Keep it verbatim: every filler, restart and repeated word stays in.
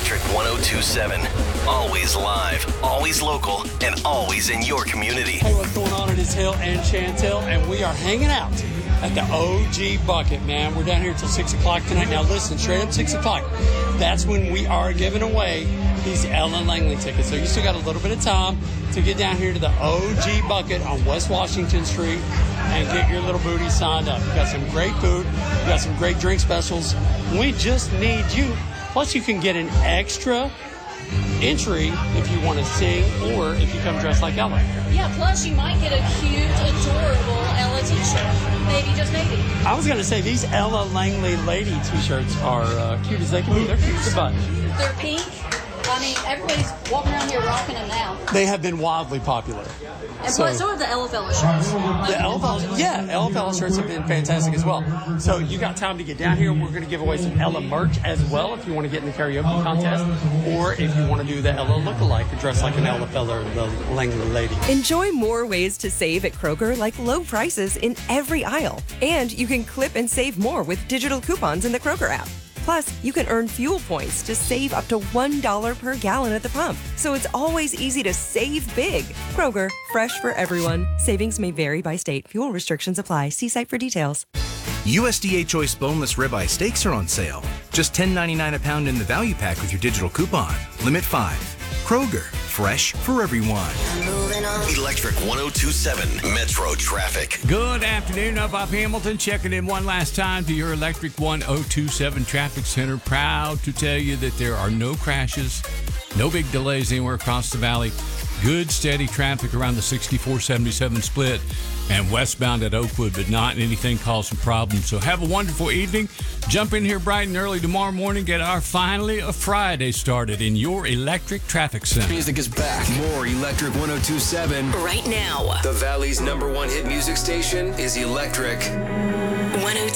Electric one oh two point seven. Always live, always local, and always in your community. Hey, what's going on? It is Hill and Chantel, and we are hanging out at the O G Bucket, man. We're down here till six o'clock tonight. Now, listen, straight up six o'clock. That's when we are giving away these Ellen Langley tickets. So you still got a little bit of time to get down here to the O G Bucket on West Washington Street and get your little booty signed up. We got some great food. We got some great drink specials. We just need you. Plus, you can get an extra entry if you want to sing or if you come dressed like Ella. Yeah, plus you might get a cute, adorable Ella t-shirt. Maybe, just maybe. I was going to say, these Ella Langley lady t-shirts are uh, cute as they can be. They're cute as a bunch. They're pink. I mean, everybody's walking around here rocking them now. They have been wildly popular. And So- plus, so are the Ella Fella shirts. The L F L, yeah, L F L shirts have been fantastic as well. So you got time to get down here. We're going to give away some Ella merch as well if you want to get in the karaoke contest, or if you want to do the Ella lookalike or dress like an Ella fella or the Langley lady. Enjoy more ways to save at Kroger, like low prices in every aisle. And you can clip and save more with digital coupons in the Kroger app. Plus, you can earn fuel points to save up to one dollar per gallon at the pump. So it's always easy to save big. Kroger, fresh for everyone. Savings may vary by state. Fuel restrictions apply. See site for details. U S D A Choice boneless ribeye steaks are on sale. Just ten ninety-nine a pound in the value pack with your digital coupon. Limit five. Kroger, fresh for everyone. Electric one oh two point seven Metro Traffic. Good afternoon, up up Hamilton. Checking in one last time to your Electric one oh two point seven Traffic Center. Proud to tell you that there are no crashes, no big delays anywhere across the valley. Good, steady traffic around the sixty-four seventy-seven split and westbound at Oakwood, but not anything causing problems. So have a wonderful evening. Jump in here bright and early tomorrow morning. Get our Finally a Friday started in your Electric Traffic Center. Music is back. More Electric one oh two point seven. Right now. The Valley's number one hit music station is Electric one oh two